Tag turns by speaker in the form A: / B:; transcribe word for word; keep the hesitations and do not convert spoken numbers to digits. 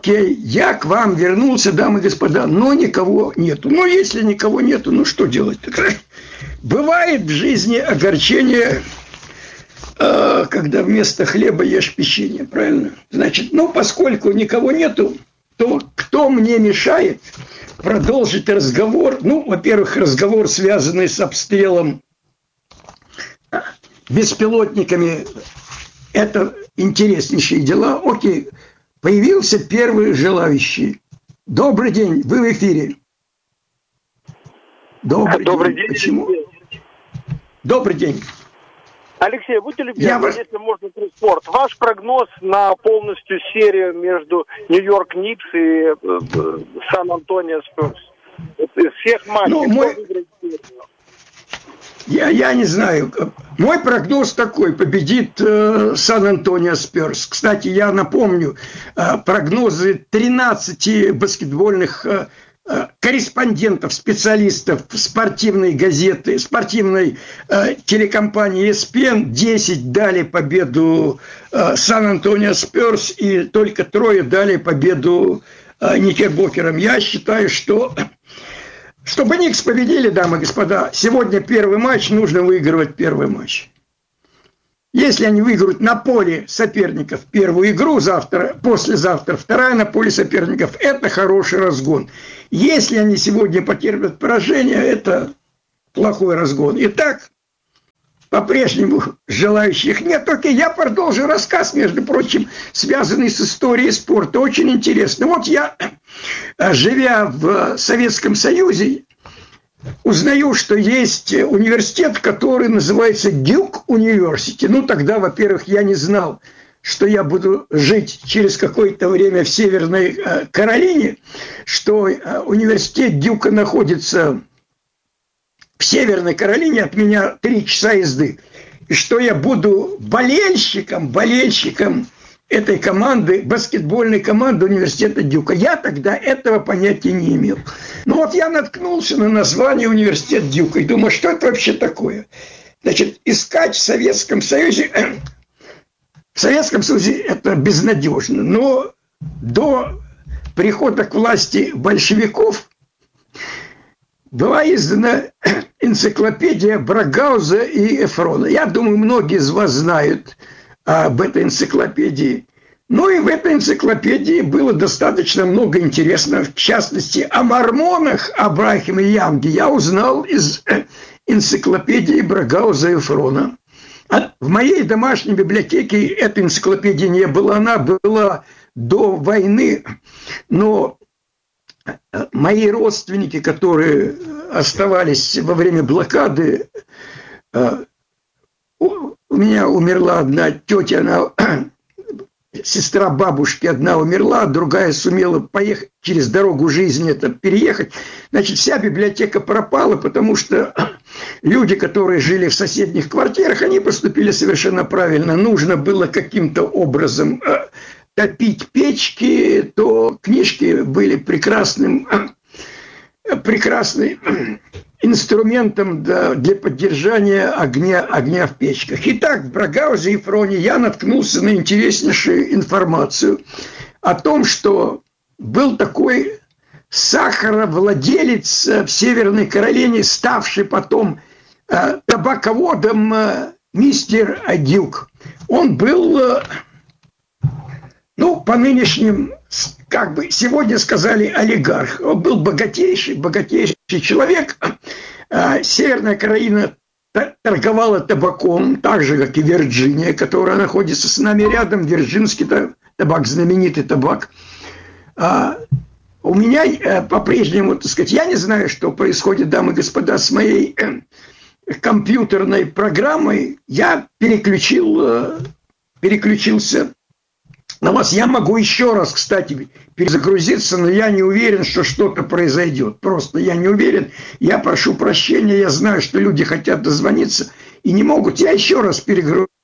A: окей, я к вам вернулся, дамы и господа, но никого нету. Ну, если никого нету, ну, что делать? Бывает в жизни огорчение, когда вместо хлеба ешь печенье, правильно? Значит, ну, поскольку никого нету, то кто мне мешает продолжить разговор? Ну, во-первых, разговор, связанный с обстрелом беспилотниками, это интереснейшие дела. Окей, появился первый желающий. Добрый день, вы в эфире. Добрый, Добрый день. день. Почему? Добрый день.
B: Алексей, будьте любезны,
A: Я...
B: если можно, про спорт. Ваш прогноз на полностью серию между Нью-Йорк Никс и э, э, Сан-Антонио Спёрс? Из всех матчей, ну, мой...
A: Я, я не знаю. Мой прогноз такой: победит э, Сан-Антонио Спёрс. Кстати, я напомню э, прогнозы тринадцати баскетбольных э, корреспондентов, специалистов спортивной газеты, спортивной э, телекомпании и эс пи эн. десять дали победу э, Сан-Антонио Спёрс, и только трое дали победу э, Никербокерам. Я считаю, что чтобы Никс победили, дамы и господа, сегодня первый матч, нужно выигрывать первый матч. Если они выиграют на поле соперников первую игру, завтра, послезавтра вторая на поле соперников, это хороший разгон. Если они сегодня потерпят поражение, это плохой разгон. Итак, по-прежнему желающих нет. Окей, я продолжу рассказ, между прочим, связанный с историей спорта. Очень интересно. Вот я, живя в Советском Союзе, узнаю, что есть университет, который называется Duke University. Ну, тогда, во-первых, я не знал, что я буду жить через какое-то время в Северной Каролине, что университет Дюка находится в Северной Каролине, от меня три часа езды, и что я буду болельщиком, болельщиком этой команды, баскетбольной команды университета Дюка. Я тогда этого понятия не имел. Но вот я наткнулся на название университет Дюка и думаю, что это вообще такое? Значит, искать в Советском Союзе... В Советском Союзе это безнадежно, но до прихода к власти большевиков была издана энциклопедия Брагауза и Эфрона. Я думаю, многие из вас знают об этой энциклопедии. Ну и в этой энциклопедии было достаточно много интересного. В частности, о мормонах Абрахаме Янге я узнал из энциклопедии Брагауза и Эфрона. В моей домашней библиотеке этой энциклопедии не было. Она была до войны. Но мои родственники, которые оставались во время блокады, у меня умерла одна тетя, она, сестра бабушки одна умерла, другая сумела поехать через дорогу жизни, это переехать. Значит, вся библиотека пропала, потому что люди, которые жили в соседних квартирах, они поступили совершенно правильно. Нужно было каким-то образом топить печки, то книжки были прекрасным, прекрасным инструментом для поддержания огня, огня в печках. Итак, в Брагаузе и Эфроне я наткнулся на интереснейшую информацию о том, что был такой сахаровладелец в Северной Каролине, ставший потом э, табаководом, э, мистер Дюк. Он был, э, ну, по нынешним, как бы сегодня сказали, олигарх. Он был богатейший, богатейший человек. Э, Северная Каролина торговала табаком, так же, как и Вирджиния, которая находится с нами рядом. Вирджинский табак, знаменитый табак. Э, У меня э, по-прежнему, так сказать, я не знаю, что происходит, дамы и господа, с моей э, компьютерной программой. Я переключил, э, переключился на вас. Я могу еще раз, кстати, перезагрузиться, но я не уверен, что что-то произойдет. Просто я не уверен. Я прошу прощения, я знаю, что люди хотят дозвониться и не могут. Я еще раз перегружу.